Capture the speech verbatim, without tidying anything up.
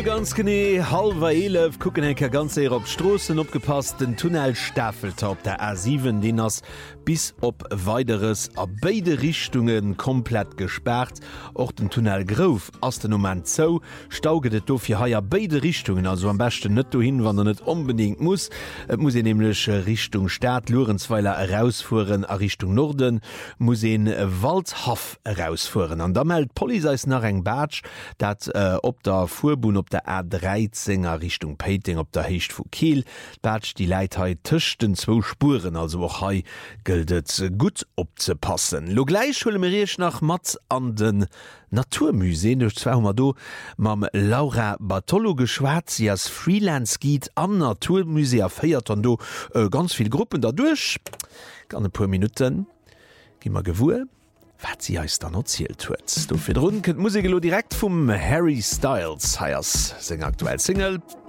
Minute ganz gené halber elef gucken enker ganz eher op Strossen opgepasst den Tunnelstaffeltop der A sieben den ass bis op weiteres a beide Richtungen komplett gesperrt. Och den Tunnel Grof ass den moment zo stauget do fir haier beide Richtungen, also am besten net hin, wann er net unbedingt muss. Et muss en nämlich Richtung Stadt Lorenzweiler herausfuhren a Richtung Norden muss en Waldhaf herausfuhren. An da meldt Poli nach eng Batsch, dat äh, op der Fuhrbun op der A dreizehnnger Richtung Peting op der Hecht vu Kiel Batsch die Leiitheit töchten zwo Spuren, also auch hei gildet gut opzepassen. Lo gleich schule mirch nach Matz an den Naturmuseen durch zweihundert do mam Laura Bartolo geschwaz sie as Freelance geht am Naturmusee feiert an do äh, ganz viel Gruppen dadurch kann paar Minuten gimmer gewur wat sie heist dann erzielt huet. Du fir run könnt Musik direkt vum Harry Styles heiers sing aktuell Single